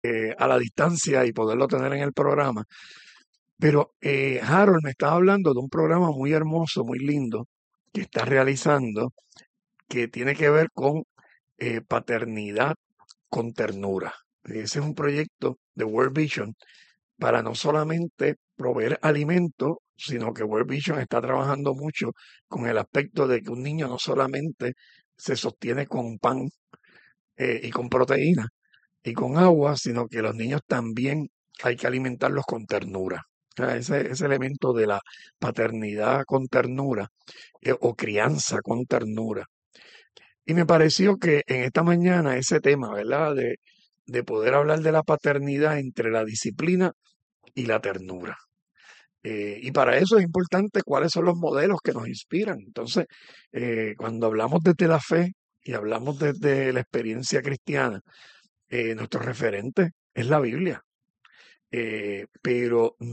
a la distancia y poderlo tener en el programa. Pero Harold me estaba hablando de un programa muy hermoso, muy lindo, que está realizando, que tiene que ver con paternidad con ternura. Ese es un proyecto de World Vision para no solamente proveer alimento, sino que World Vision está trabajando mucho con el aspecto de que un niño no solamente se sostiene con pan y con proteína y con agua, sino que los niños también hay que alimentarlos con ternura. O sea, ese elemento de la paternidad con ternura o crianza con ternura. Y me pareció que en esta mañana ese tema, ¿verdad? De poder hablar de la paternidad entre la disciplina y la ternura. Y para eso es importante cuáles son los modelos que nos inspiran. Entonces, cuando hablamos desde la fe y hablamos desde la experiencia cristiana, nuestro referente es la Biblia. Pero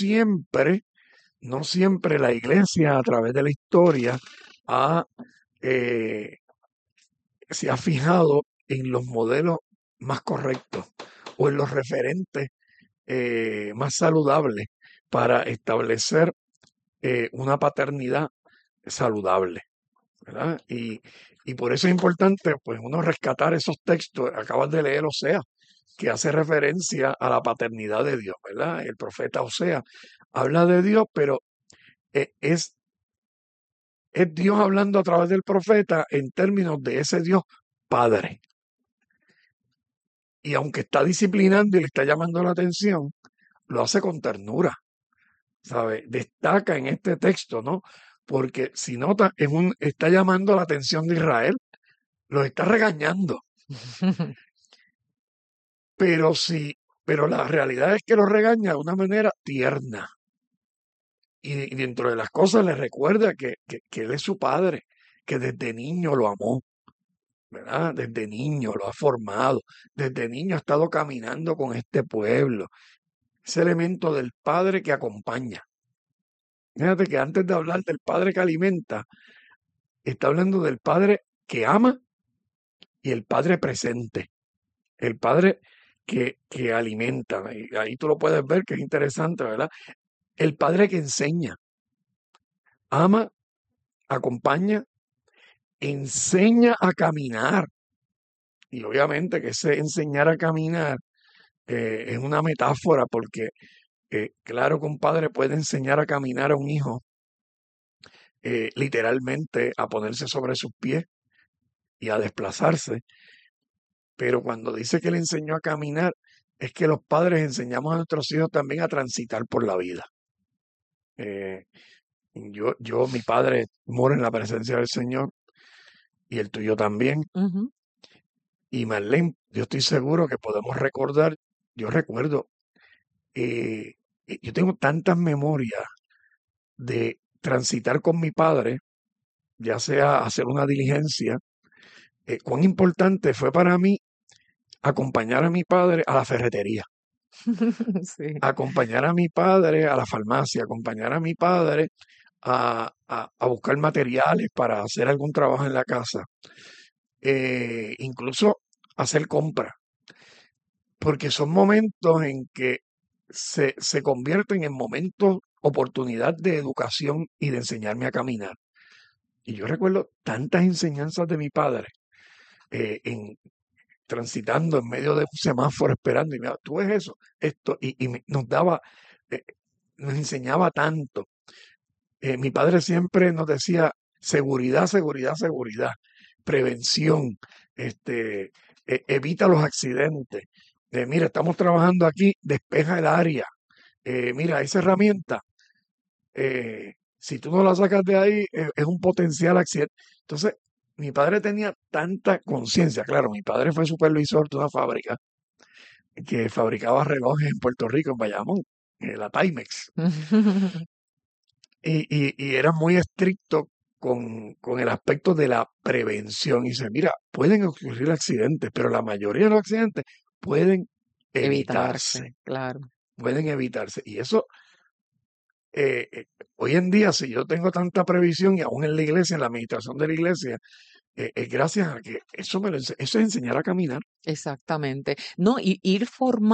no siempre la iglesia a través de la historia ha, eh, se ha fijado en los modelos más correctos o en los referentes más saludables para establecer una paternidad saludable, ¿verdad? Y por eso es importante, pues, uno rescatar esos textos. Acabas de leer Osea, que hace referencia a la paternidad de Dios, ¿verdad? El profeta Osea habla de Dios, pero eh, es, es Dios hablando a través del profeta en términos de ese Dios Padre. Y aunque está disciplinando y le está llamando la atención, lo hace con ternura, ¿sabe? Destaca en este texto, ¿no? Porque si nota, está llamando la atención de Israel, lo está regañando, pero sí, pero la realidad es que lo regaña de una manera tierna. Y dentro de las cosas le recuerda que él es su padre, que desde niño lo amó, ¿verdad? Desde niño lo ha formado, desde niño ha estado caminando con este pueblo. Ese elemento del padre que acompaña. Fíjate que antes de hablar del padre que alimenta, está hablando del padre que ama y el padre presente, el padre que alimenta. Y ahí tú lo puedes ver, que es interesante, ¿verdad? El padre que enseña, ama, acompaña, enseña a caminar. Y obviamente que ese enseñar a caminar es una metáfora porque claro que un padre puede enseñar a caminar a un hijo literalmente a ponerse sobre sus pies y a desplazarse, pero cuando dice que le enseñó a caminar, es que los padres enseñamos a nuestros hijos también a transitar por la vida. Eh, mi padre mora en la presencia del Señor y el tuyo también. Ujú. Y Marlene, yo estoy seguro que podemos recordar, yo recuerdo, eh, yo tengo tantas memorias de transitar con mi padre, ya sea hacer una diligencia, cuán importante fue para mí acompañar a mi padre a la ferretería, Sí. acompañar a mi padre a la farmacia, acompañar a mi padre a buscar materiales para hacer algún trabajo en la casa, incluso hacer compras, porque son momentos en que se convierten en momentos, oportunidad de educación y de enseñarme a caminar. Y yo recuerdo tantas enseñanzas de mi padre en transitando en medio de un semáforo esperando y mira, tú ves eso, esto, nos daba, eh, nos enseñaba tanto. Mi padre siempre nos decía seguridad, seguridad, seguridad, prevención, este, evita los accidentes. Mira, estamos trabajando aquí, despeja el área. Mira, esa herramienta, si tú no la sacas de ahí, es un potencial accidente. Entonces, mi padre tenía tanta conciencia. Claro, mi padre fue supervisor de una fábrica que fabricaba relojes en Puerto Rico, en Bayamón, la Timex. Y era muy estricto con el aspecto de la prevención. Y dice, mira, pueden ocurrir accidentes, pero la mayoría de los accidentes pueden evitarse, Evitarse, claro. pueden evitarse. Y eso, eh, eh, hoy en día, si yo tengo tanta previsión, y aún en la iglesia, en la administración de la iglesia, es gracias a que eso es enseñar a caminar. Exactamente. No, y ir formando